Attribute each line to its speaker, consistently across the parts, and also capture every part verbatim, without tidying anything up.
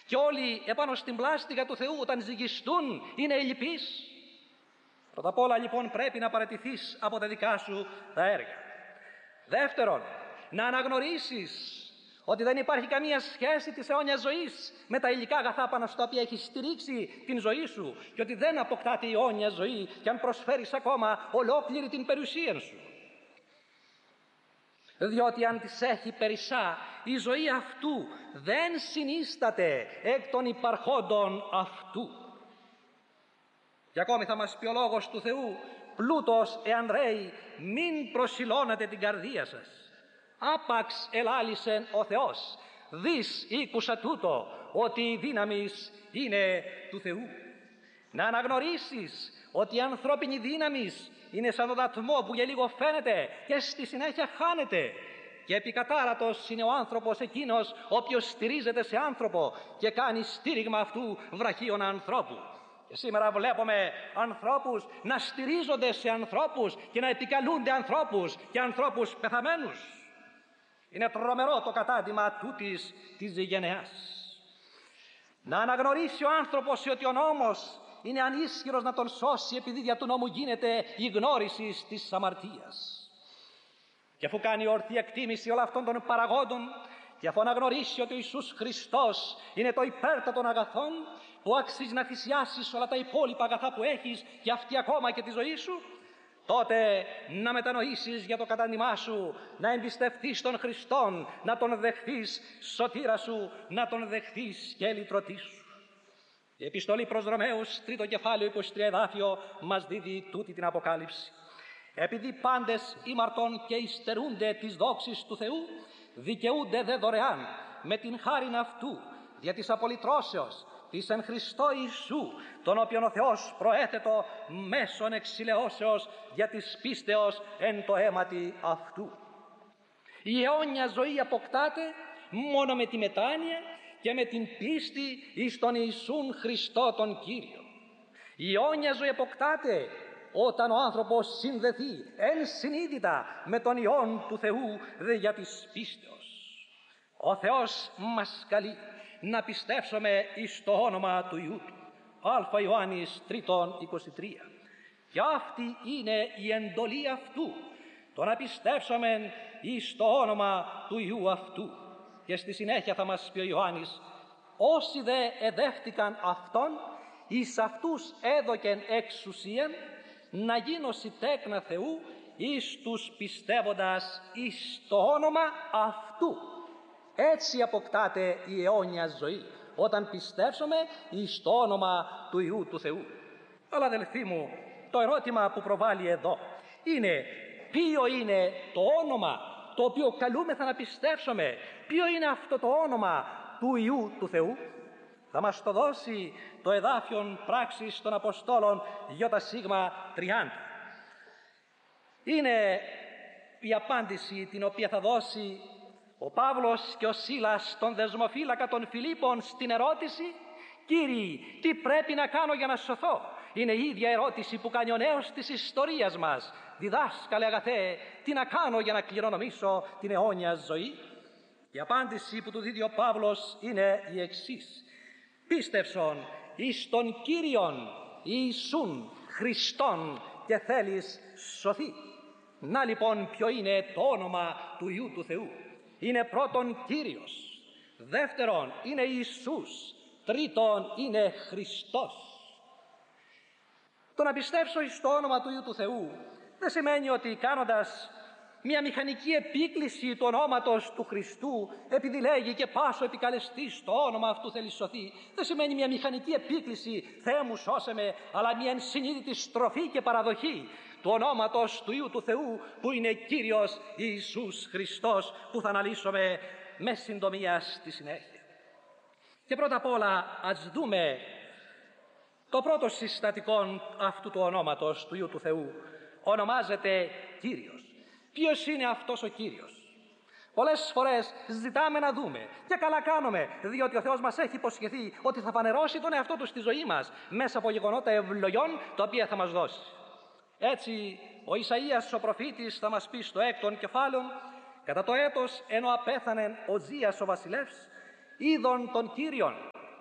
Speaker 1: Και όλοι επάνω στην πλάστιγα του Θεού όταν ζυγιστούν είναι ελλειπείς. Πρώτα απ' όλα λοιπόν πρέπει να παραιτηθείς από τα δικά σου τα έργα. Δεύτερον, να αναγνωρίσεις ότι δεν υπάρχει καμία σχέση της αιώνιας ζωής με τα υλικά αγαθά πάνω στα οποία έχεις στηρίξει την ζωή σου και ότι δεν αποκτάται η αιώνια ζωή και αν προσφέρεις ακόμα ολόκληρη την περιουσία σου. Διότι αν της έχει περισσά, η ζωή αυτού δεν συνίσταται εκ των υπαρχόντων αυτού. Και ακόμη θα μας πει ο Λόγος του Θεού, πλούτος εάν ρέει, μην προσιλώνετε την καρδία σας. Άπαξ ελάλησεν ο Θεός, δις ήκουσα τούτο, ότι η δύναμις είναι του Θεού. Να αναγνωρίσεις ότι η ανθρώπινη δύναμις είναι σαν τον ατμό που για λίγο φαίνεται και στη συνέχεια χάνεται. Και επικατάρατος είναι ο άνθρωπος εκείνος ο οποίος στηρίζεται σε άνθρωπο και κάνει στήριγμα αυτού βραχίων ανθρώπου. Και σήμερα βλέπουμε ανθρώπους να στηρίζονται σε ανθρώπους και να επικαλούνται ανθρώπους και ανθρώπους πεθαμένους. Είναι τρομερό το κατάντημα τούτης της γενεάς. Να αναγνωρίσει ο άνθρωπος ότι ο νόμος είναι ανίσχυρος να τον σώσει επειδή δια του νόμου γίνεται η γνώριση της αμαρτίας. Και αφού κάνει ορθή εκτίμηση όλων αυτών των παραγόντων και αφού αναγνωρίσει ότι ο Ιησούς Χριστός είναι το υπέρτατο των αγαθών που αξίζει να θυσιάσεις όλα τα υπόλοιπα αγαθά που έχεις και αυτή ακόμα και τη ζωή σου, τότε να μετανοήσεις για το κατάντημά σου, να εμπιστευτείς τον Χριστόν, να τον δεχθείς σωτήρα σου, να τον δεχθείς και λυτρωτή σου. Η επιστολή προς Ρωμαίους, τρίτο κεφάλαιο, είκοσι τρία εδάφιο, μας δίδει τούτη την αποκάλυψη. Επειδή πάντες ήμαρτον και υστερούνται της δόξης του Θεού, δικαιούνται δε δωρεάν με την χάριν αυτού, δια της απολυτρώσεως, της εν Χριστώ Ιησού, τον οποίον ο Θεός προέθετο μέσον εξηλαιώσεως για της πίστεως εν το αίματι αυτού. Η αιώνια ζωή αποκτάται μόνο με τη μετάνοια και με την πίστη εις τον Ιησούν Χριστό τον Κύριο. Η αιώνια ζωή αποκτάται όταν ο άνθρωπος συνδεθεί ενσυνείδητα με τον Υιόν του Θεού δε για της πίστεως. Ο Θεός μας καλεί να πιστέψουμε εις το όνομα του Υιού Του. Α Ιωάννης τρία είκοσι τρία. Και αυτή είναι η εντολή αυτού, το να πιστέψουμε εις το όνομα του Υιού αυτού. Και στη συνέχεια θα μας πει ο Ιωάννης, όσοι δε εδέχτηκαν Αυτόν, εις αυτούς έδωκεν εξουσίαν να γίνωσι τέκνα Θεού εις τους πιστεύοντας εις το όνομα αυτού. Έτσι αποκτάται η αιώνια ζωή, όταν πιστέψουμε εις το όνομα του Υιού του Θεού. Αλλά αδελφοί μου, το ερώτημα που προβάλλει εδώ είναι ποιο είναι το όνομα το οποίο καλούμεθα να πιστέψουμε, ποιο είναι αυτό το όνομα του Υιού του Θεού. Θα μας το δώσει το εδάφιον πράξης των Αποστόλων ΙΣ τριάντα. Είναι η απάντηση την οποία θα δώσει ο Παύλος και ο Σίλας τον δεσμοφύλακα των Φιλίππων στην ερώτηση «Κύριοι, τι πρέπει να κάνω για να σωθώ?» Είναι η ίδια ερώτηση που κάνει ο νέος της ιστορίας μας. «Διδάσκαλε αγαθέ, τι να κάνω για να κληρονομήσω την αιώνια ζωή?» Η απάντηση που του δίδει ο Παύλος είναι η εξής. «Πίστευσον εις τον Κύριον Ιησούν Χριστόν και θέλεις σωθεί». Να λοιπόν ποιο είναι το όνομα του Υιού του Θεού. Είναι πρώτον Κύριος, δεύτερον είναι Ιησούς, τρίτον είναι Χριστός. Το να πιστέψω εις το όνομα του Υιού του Θεού δεν σημαίνει ότι κάνοντας μια μηχανική επίκληση του ονόματος του Χριστού, επειδή λέγει και πάσο επικαλεστής το όνομα αυτού θέλει σωθεί, δεν σημαίνει μια μηχανική επίκληση «Θεέ μου σώσε με», αλλά μια ενσυνείδητη στροφή και παραδοχή του ονόματος του Υιού του Θεού που είναι Κύριος Ιησούς Χριστός, που θα αναλύσουμε με συντομία στη συνέχεια. Και πρώτα απ' όλα ας δούμε το πρώτο συστατικό αυτού του ονόματος του Υιού του Θεού. Ονομάζεται Κύριος. Ποιος είναι αυτός ο Κύριος? Πολλές φορές ζητάμε να δούμε και καλά κάνουμε, διότι ο Θεός μας έχει υποσχεθεί ότι θα φανερώσει τον εαυτό Του στη ζωή μας μέσα από γεγονότα ευλογιών τα οποία θα μας δώσει. Έτσι ο Ισαΐας ο προφήτης θα μας πει στο έκτον κεφάλαιο, κατά το έτος ενώ απέθανε ο Ζίας ο βασιλεύς, είδον τον Κύριον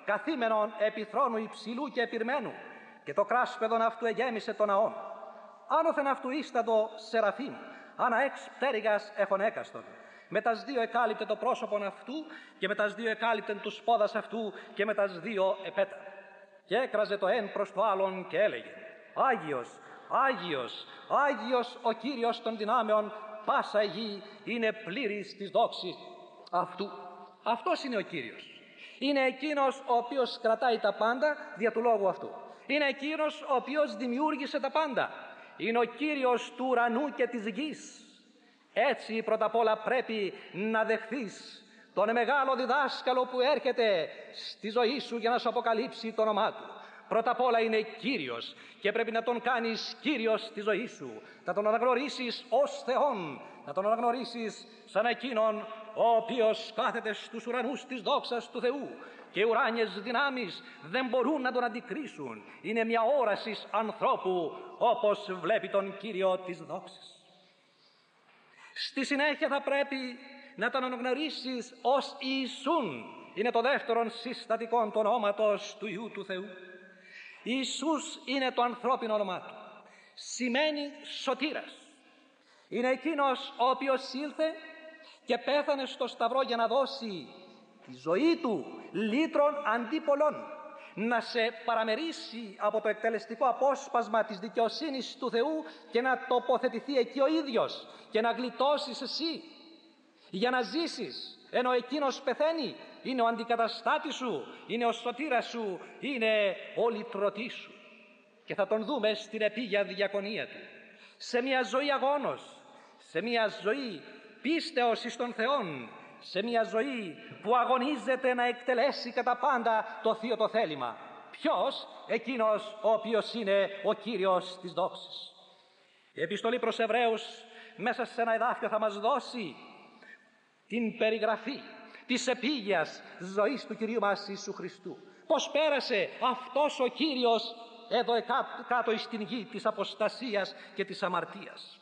Speaker 1: καθήμενον επί θρόνου υψηλού και επιρμένου, και το κράσπεδον αυτού εγέμισε τον ναόν. Άνωθεν αυτού ίστατο σεραφείμ, ανά εξ πτέρυγας έχων έκαστον. Με τας δύο εκάλυπτε το πρόσωπον αυτού, και με τας δύο εκάλυπτεν τους πόδας αυτού, και με τας δύο επέτα. Και έκραζε το εν προς το άλλον και έλεγε: Άγιος, Άγιος, Άγιος ο Κύριος των δυνάμεων, πάσα η γη είναι πλήρης της δόξης αυτού. Αυτός είναι ο Κύριος. Είναι εκείνος ο οποίος κρατάει τα πάντα δια του λόγου αυτού. Είναι εκείνος ο οποίος δημιούργησε τα πάντα. Είναι ο Κύριος του ουρανού και της γης. Έτσι πρώτα απ' όλα πρέπει να δεχθείς τον μεγάλο διδάσκαλο που έρχεται στη ζωή σου για να σου αποκαλύψει το όνομά του. Πρώτα απ' όλα είναι Κύριος και πρέπει να τον κάνεις Κύριος στη ζωή σου. Να τον αναγνωρίσεις ως Θεόν, να τον αναγνωρίσεις σαν εκείνον ο οποίος κάθεται στους ουρανούς της δόξας του Θεού, και οι ουράνιες δυνάμεις δεν μπορούν να τον αντικρίσουν. Είναι μια όραση ανθρώπου όπως βλέπει τον Κύριο της δόξης. Στη συνέχεια θα πρέπει να τον αναγνωρίσεις ως Ιησούν. Είναι το δεύτερον συστατικό του ονόματος του Υιού του Θεού. Ιησούς είναι το ανθρώπινο όνομά του. Σημαίνει σωτήρας. Είναι εκείνος ο οποίος ήλθε και πέθανε στο σταυρό για να δώσει τη ζωή του λύτρων αντί πολλών, να σε παραμερίσει από το εκτελεστικό απόσπασμα της δικαιοσύνης του Θεού και να τοποθετηθεί εκεί ο ίδιος και να γλιτώσεις εσύ για να ζήσεις, ενώ εκείνος πεθαίνει. Είναι ο αντικαταστάτης σου, είναι ο σωτήρας σου, είναι ο λυτρωτής σου. Και θα τον δούμε στην επίγεια διακονία του, σε μια ζωή αγώνος, σε μια ζωή πίστεως εις τον Θεόν, σε μια ζωή που αγωνίζεται να εκτελέσει κατά πάντα το θείο το θέλημα. Ποιος? Εκείνος ο οποίος είναι ο Κύριος της δόξης. Η επιστολή προς Εβραίους μέσα σε ένα εδάφιο θα μας δώσει την περιγραφή της επίγειας ζωής του Κυρίου μας Ιησού Χριστού. Πώς πέρασε αυτός ο Κύριος εδώ κάτω εις την γη της αποστασίας και της αμαρτίας.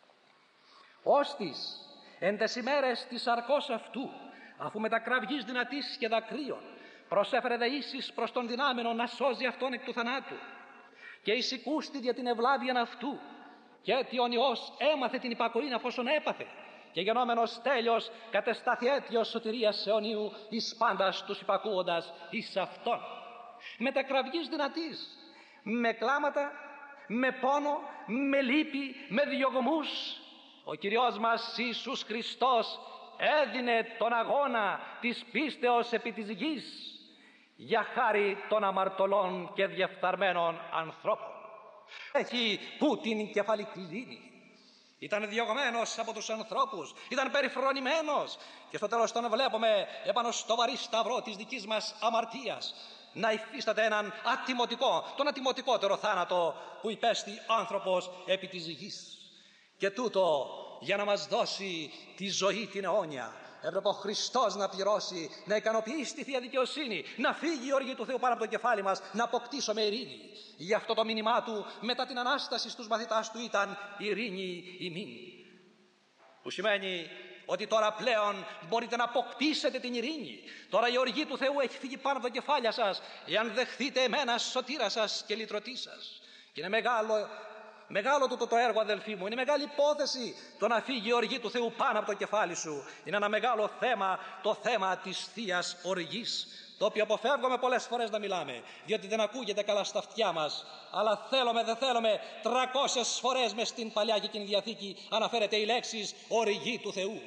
Speaker 1: Ώστις εν τες ημέρες της σαρκός αυτού, αφού με τα κραυγής δυνατής και δακρύων προσέφερε δεήσεις προς τον δυνάμενο να σώζει αυτόν εκ του θανάτου, και εισηκούστη δια την ευλάβιαν αυτού, και αίτιον Υιός έμαθε την υπακοήν αφόσον έπαθε, και γενόμενος τέλειος κατεστάθη αίτιος σωτηρίας αιωνίου εις πάντας τους υπακούοντας εις αυτόν. Με τα κραυγής δυνατής, με κλάματα, με πόνο, με λύπη, με διωγμούς, ο Κυριός μας Ιησούς Χριστός έδινε τον αγώνα της πίστεως επί της γης για χάρη των αμαρτωλών και διεφθαρμένων ανθρώπων. Έχει που την κεφαλή κλειδίνει. Ήταν διωγμένος από τους ανθρώπους, ήταν περιφρονημένος, και στο τέλος τον βλέπουμε επάνω στο βαρύ σταυρό της δικής μας αμαρτίας να υφίσταται έναν ατιμωτικό, τον ατιμωτικότερο θάνατο που υπέστη άνθρωπος επί της γης. Και τούτο για να μας δώσει τη ζωή την αιώνια. Έπρεπε ο Χριστός να πληρώσει, να ικανοποιήσει τη Θεία Δικαιοσύνη, να φύγει η οργή του Θεού πάνω από το κεφάλι μας, να αποκτήσουμε ειρήνη. Γι' αυτό το μήνυμά του μετά την Ανάσταση στους μαθητάς του ήταν ειρήνη ημίν. Που σημαίνει ότι τώρα πλέον μπορείτε να αποκτήσετε την ειρήνη. Τώρα η οργή του Θεού έχει φύγει πάνω από το κεφάλι σας, εάν δεχθείτε εμένα σωτήρα σας και λυτρωτή σας. Και είναι μεγάλο Μεγάλο τούτο το έργο, αδελφοί μου. Είναι μεγάλη υπόθεση το να φύγει η οργή του Θεού πάνω από το κεφάλι σου. Είναι ένα μεγάλο θέμα, το θέμα της Θείας Οργής, το οποίο αποφεύγουμε πολλές φορές να μιλάμε, διότι δεν ακούγεται καλά στα αυτιά μας. Αλλά θέλουμε, δεν θέλουμε, τρακόσιες φορές μες στην Παλιά και Καινή Διαθήκη αναφέρεται η λέξη οργή του Θεού.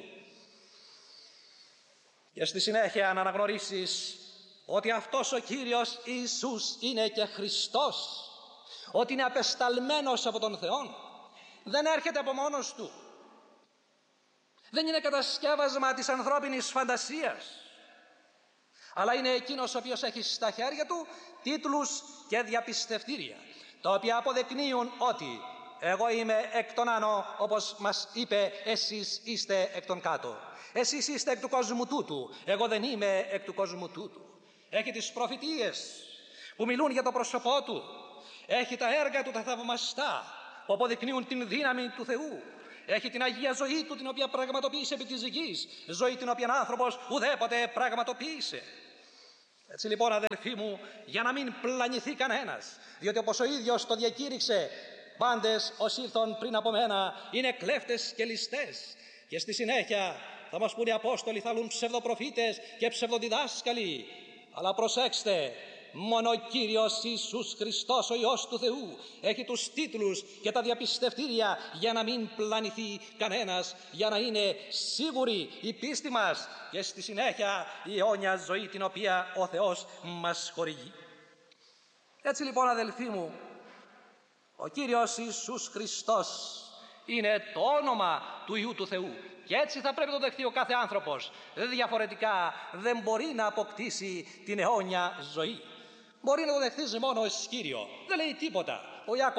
Speaker 1: Και στη συνέχεια να αναγνωρίσεις ότι αυτός ο Κύριος Ιησούς είναι και Χριστός, ότι είναι απεσταλμένος από τον Θεό, δεν έρχεται από μόνος του, δεν είναι κατασκεύασμα της ανθρώπινης φαντασίας, αλλά είναι εκείνος ο οποίος έχει στα χέρια του τίτλους και διαπιστευτήρια, τα οποία αποδεικνύουν ότι εγώ είμαι εκ των άνω, όπως μας είπε, εσείς είστε εκ των κάτω. Εσείς είστε εκ του κόσμου τούτου, εγώ δεν είμαι εκ του κόσμου τούτου. Έχει τις προφητείες που μιλούν για το πρόσωπό του. Έχει τα έργα του τα θαυμαστά που αποδεικνύουν την δύναμη του Θεού. Έχει την Αγία ζωή του, την οποία πραγματοποίησε επί της γης, ζωή την οποία άνθρωπος ουδέποτε πραγματοποίησε. Έτσι λοιπόν, αδελφοί μου, για να μην πλανηθεί κανένας, διότι όπως ο ίδιος το διακήρυξε, πάντες όσοι ήρθαν πριν από μένα είναι κλέφτες και ληστές, και στη συνέχεια θα μας πούνε οι Απόστολοι, θα λούν ψευδοπροφήτες και ψευδοδιδάσκαλοι. Αλλά προσέξτε, μόνο ο Κύριος Ιησούς Χριστός, ο Υιός του Θεού, έχει τους τίτλους και τα διαπιστευτήρια για να μην πλανηθεί κανένας, για να είναι σίγουρη η πίστη μας και στη συνέχεια η αιώνια ζωή την οποία ο Θεός μας χορηγεί. Έτσι λοιπόν, αδελφοί μου, ο Κύριος Ιησούς Χριστός είναι το όνομα του Υιού του Θεού. Και έτσι θα πρέπει να το δεχθεί ο κάθε άνθρωπος. Διαφορετικά δεν μπορεί να αποκτήσει την αιώνια ζωή. Μπορεί να το δεχθεί μόνο ως Κύριο. Δεν λέει τίποτα. Ο